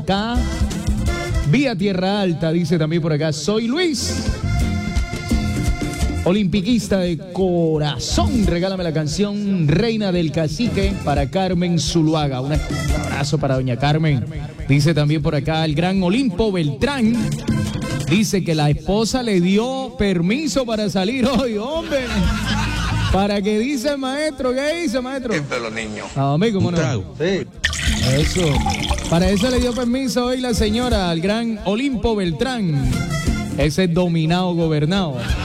acá. Vía Tierra Alta, dice también por acá. Soy Luis, olimpiquista de corazón. Regálame la canción Reina del Cacique para Carmen Zuluaga. Un abrazo para doña Carmen. Dice también por acá el gran Olimpo Beltrán. Dice que la esposa le dio permiso para salir hoy, hombre. ¿Para qué dice el maestro? ¿Qué dice, maestro? Siempre los niños. Ah, hombre, ¿cómo no? Sí. Eso. Para eso le dio permiso hoy la señora al gran Olimpo Beltrán. Ese dominado gobernado.